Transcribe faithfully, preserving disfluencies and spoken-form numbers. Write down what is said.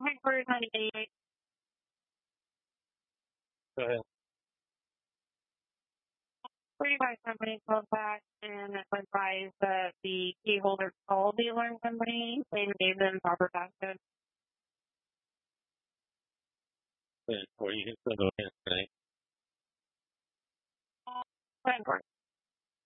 Headquarters ninety-eight. Go ahead. thirty-five company called back and advised that the key holder called the alarm company and gave them proper passcode. Or you can still go ahead tonight. Headquarters.